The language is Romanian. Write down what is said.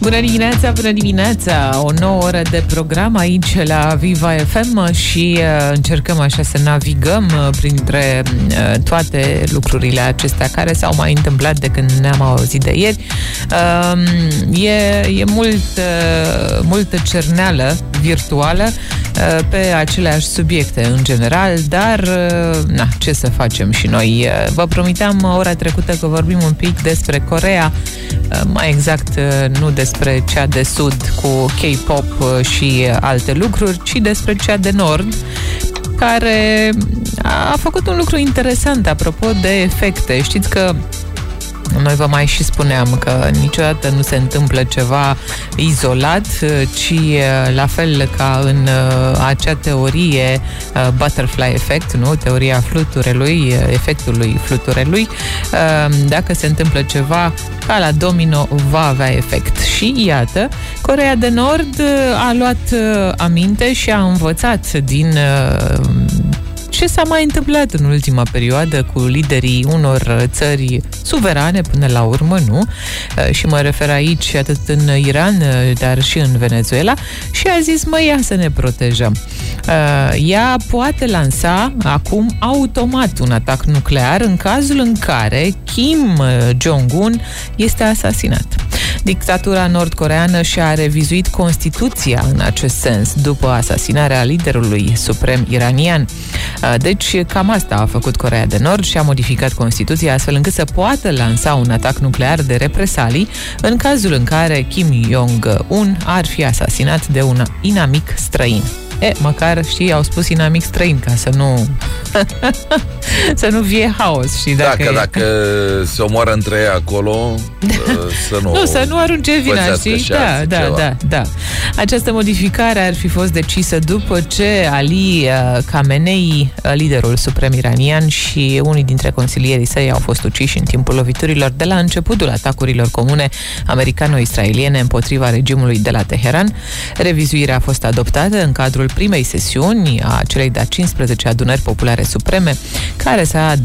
Bună dimineața, bună dimineața! O nouă oră de program aici la Viva FM și încercăm așa să navigăm printre toate lucrurile acestea care s-au mai întâmplat de când ne-am auzit de ieri. E multă cerneală virtuală pe aceleași subiecte în general, dar ce să facem și noi? Vă promiteam ora trecută că vorbim un pic despre Coreea, mai exact nu despre cea de sud cu K-pop și alte lucruri, ci despre cea de nord, care a făcut un lucru interesant apropo de efecte. Știți că noi vă mai și spuneam că niciodată nu se întâmplă ceva izolat, ci la fel ca în acea teorie butterfly effect, nu? Teoria fluturelui, efectului fluturelui, dacă se întâmplă ceva ca la domino, va avea efect. Și iată, Coreea de Nord a luat aminte și a învățat din ce s-a mai întâmplat în ultima perioadă cu liderii unor țări suverane până la urmă, nu? Și mă refer aici atât în Iran, dar și în Venezuela, și a zis, ia să ne protejăm. Ea poate lansa acum automat un atac nuclear în cazul în care Kim Jong-un este asasinat. Dictatura nord-coreeană și-a revizuit Constituția în acest sens după asasinarea liderului suprem iranian. Deci cam asta a făcut Coreea de Nord și a modificat Constituția astfel încât să poată lansa un atac nuclear de represalii în cazul în care Kim Jong-un ar fi asasinat de un inamic străin. Măcar, știi, au spus inamic străin ca să nu să nu fie haos. Și dacă se omoară între ei acolo, să nu arunce vina, știi? Da. Această modificare ar fi fost decisă după ce Ali Khamenei, liderul suprem iranian, și unii dintre consilierii săi au fost uciși în timpul loviturilor de la începutul atacurilor comune americano-israeliene împotriva regimului de la Teheran. Revizuirea a fost adoptată în cadrul primei sesiuni a celei de-a 15 adunări populare supreme, care s-a